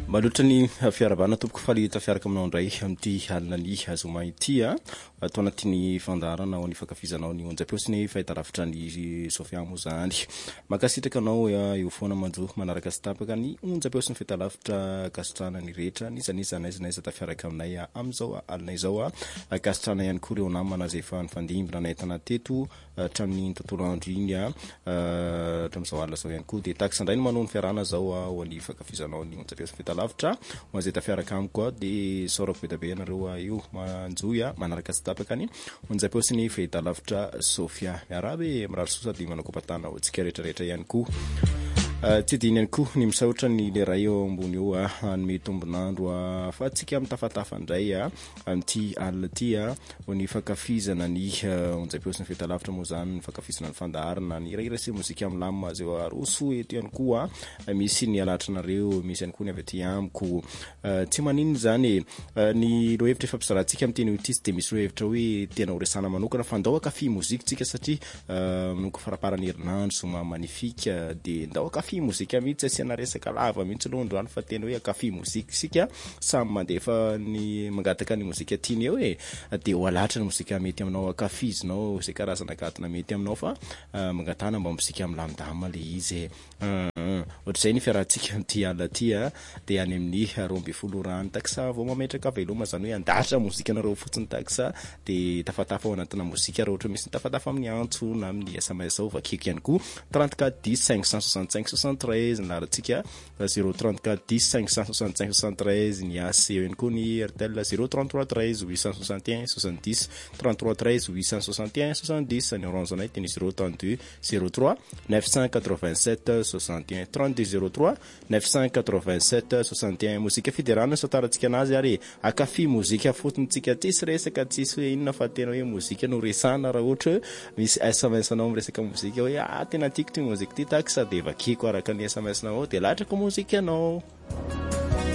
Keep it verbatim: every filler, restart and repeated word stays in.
Malotra ny fiarabana tompoko falita fiaraka aminao ndray amty alina ny azoma ity a atao anatin'ny fandarana ao ny fakafizanao ny onjam-peo sy ny fahitalavitra ny Sofia moa zany makasitraka anao eo foana manjo manaraka sy tapaka ny onjam-peo sy ny fahitalavitra kasitrana ny rehetra nisanisa naiza naiza tafiaraka aminay am'izao alina izao a kasitrana ihany koa reo namana zay efa nifandimbina nahitana teto hatramin'ny tontolo andro iny a hatramin'izao alina zao ihany koa de taxa indray ny manao ny fiarahana zao ho an'ny fakafizanao ny onjam-peo sy fahitalavitra ho an'izay tafiaraka amiko koa de saorako be tabe anareo io manjoya manaraka sy tapaka ny onjam-peo sy ny fahitalavitra Sofia miarabe mirary soa sady manakopatana ho tsika rehetrarehetra ihany koa tsy diny ihany koa ny misaotra ny leray eo ambony eo a hanome tombonandro a fa tsika mitafatafa indray a amty alina ty a ho ny fakafizana ny onjam-peo sy ny fahitalavitra moa zany ny fakafizana ny fandaharana ny irahirasy mozika milamina zay aroso eto ihany koa misy ny alatranareo misy ihany koa ny avy aty amiko tsy maninona zany ny ro hevitra fampizarantsika am'teny ity tsy de misy ro hevitra hoe tena horesana manokana fa ndao akafi mozika tsika satria manoko faraparany herinandro soma magnifika de ndao akafi mozika mihitsy asiana resaka lava mihitsy aloha androany fa tena hoe akafi mozika sika samy mandefa ny mangataka ny mozika tiany eo e de ho alatra ny mozika mety aminao akafizinao zay karazana gadona mety aminao fa mangatana mba mozika milamindama le izy ohatr'izay ny fiarahantsika amty alina ty a de any amin'ny roa amby folo rano taksa vao mametraka veloma zany hoe andatra mozika anareo fotsiny taksa de tafatafa ao anatina mozika raha ohatra misy tafatafa amin'ny antso na amin'ny S M S zao vakiko ihany koa trente-quatre dix cinq cent soixante-cinq soixante-treize ny laharantsika zéro trente-quatre dix cinq cent soixante-cinq soixante-treize ny A C ihany koa ny Airtel zéro trente-trois treize huit cent soixante et un soixante-dix trente-trois treize huit cent soixante et un soixante-dix ny Orange anay teny zéro trente-deux zéro trois neuf cent quatre-vingt-sept soixante et un trente-deux zéro trois neuf cent quatre-vingt-sept soixante et un mozika fiderana sotarantsika anazy ary akafi mozika fotony tsika tsisy resaka tsisy hoe inona fa tena hoe mozika no resana raha ohatra misy S M S anao miresaka mozika hoe ah tena tiako ty mozika ty taxa de vakiko araka ny S M S nao de latrako mozika anao